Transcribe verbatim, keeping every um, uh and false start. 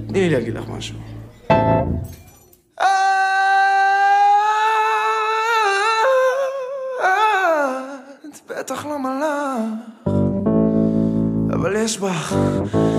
תני לי להגיד לך משהו. את בטח לא מלאך, אבל יש בך